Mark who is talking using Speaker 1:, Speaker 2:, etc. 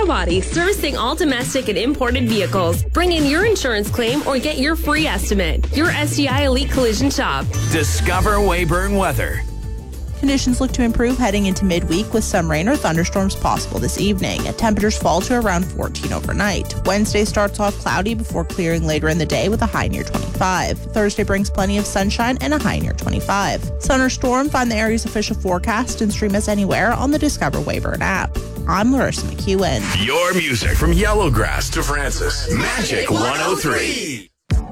Speaker 1: Auto Body, servicing all domestic and imported vehicles. Bring in your insurance claim or get your free estimate. Your SDI Elite Collision Shop.
Speaker 2: Discover Weyburn Weather.
Speaker 3: Conditions look to improve heading into midweek with some rain or thunderstorms possible this evening. Temperatures fall to around 14 overnight. Wednesday starts off cloudy before clearing later in the day with a high near 25. Thursday brings plenty of sunshine and a high near 25. Sun or storm, find the area's official forecast and stream us anywhere on the Discover Weyburn app. I'm Larissa McEwen.
Speaker 2: Your music from Yellowgrass to Francis. Magic 103.